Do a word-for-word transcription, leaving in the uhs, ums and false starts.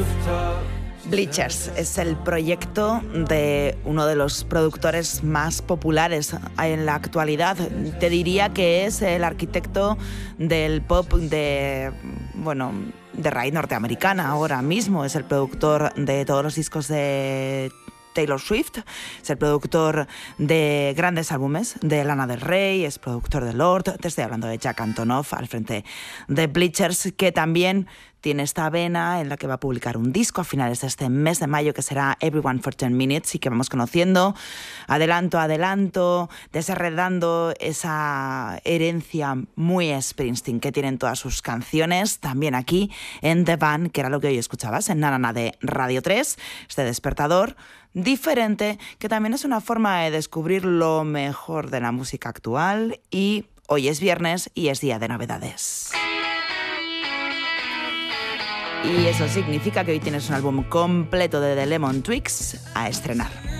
Bleachers es el proyecto de uno de los productores más populares en la actualidad. Te diría que es el arquitecto del pop de, bueno, de raíz norteamericana ahora mismo. Es el productor de todos los discos de Taylor Swift, es el productor de grandes álbumes de Lana del Rey, es productor de Lorde. Te estoy hablando de Jack Antonoff al frente de Bleachers, que también tiene esta vena en la que va a publicar un disco a finales de este mes de mayo que será Everyone for ten minutes y que vamos conociendo adelanto a adelanto, desheredando esa herencia muy Springsteen que tienen todas sus canciones, también aquí en The Van, que era lo que hoy escuchabas en Nanana de Radio tres, este despertador diferente que también es una forma de descubrir lo mejor de la música actual. Y hoy es viernes y es día de novedades. Y eso significa que hoy tienes un álbum completo de The Lemon Twigs a estrenar.